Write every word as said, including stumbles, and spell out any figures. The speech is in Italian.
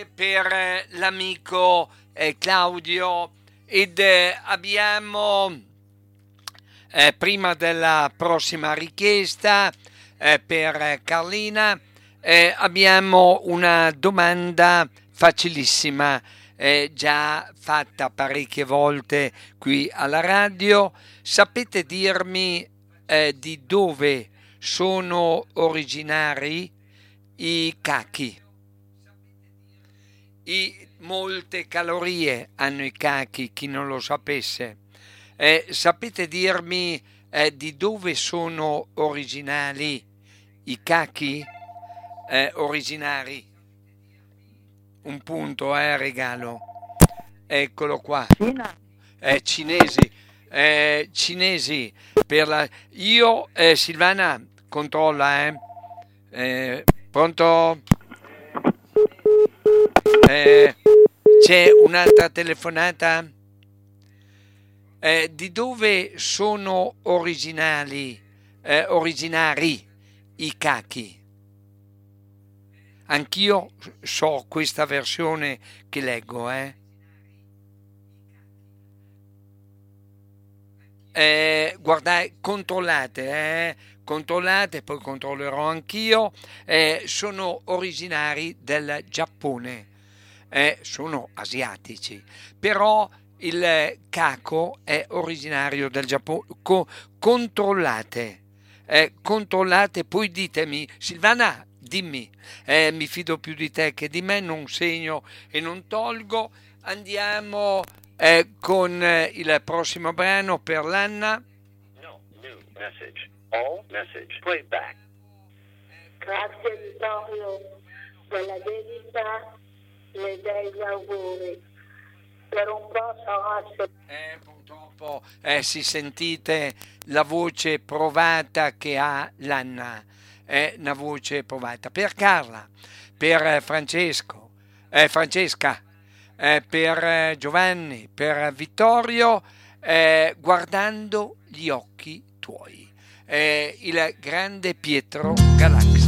per eh, l'amico eh, Claudio ed eh, abbiamo eh, prima della prossima richiesta eh, per Carlina eh, abbiamo una domanda facilissima eh, già fatta parecchie volte qui alla radio. Sapete dirmi eh, di dove sono originari i cachi? I, molte calorie hanno i cachi, chi non lo sapesse. Eh, sapete dirmi eh, di dove sono originali i cachi? Eh, originari. Un punto, eh, regalo. Eccolo qua. Eh, cinesi. Eh, cinesi. Per la... Io, eh, Silvana, controlla, eh. eh pronto? Eh, c'è un'altra telefonata? Eh, di dove sono originali, eh, originari i cachi? Anch'io so questa versione che leggo, eh. Eh, guardate, controllate, eh, controllate, poi controllerò anch'io. Eh, sono originari del Giappone, eh, sono asiatici, però il caco è originario del Giappone. Co- controllate, eh, controllate, poi ditemi, Silvana, dimmi, eh, mi fido più di te che di me, non segno e non tolgo. Andiamo eh, con eh, il prossimo brano per l'Anna. No, new message. All message. Play back. Grazie Vittorio della dedica, le degli auguri. Per un po' sarà se... Eh, purtroppo eh, si sentite la voce provata che ha l'Anna, è una voce provata. Per Carla, per Francesco, eh, Francesca, eh, per Giovanni, per Vittorio, eh, guardando gli occhi tuoi, eh, il grande Pietro Galaxy.